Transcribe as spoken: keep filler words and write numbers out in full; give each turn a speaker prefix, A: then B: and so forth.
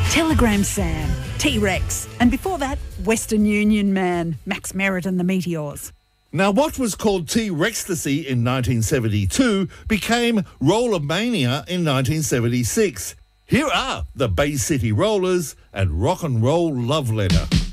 A: Telegram Sam, T-Rex, and before that, Western Union Man, Max Merritt and the Meteors.
B: Now, what was called T-Rextasy in nineteen seventy-two became Rollermania in nineteen seventy-six. Here are the Bay City Rollers and Rock and Roll Love Letter.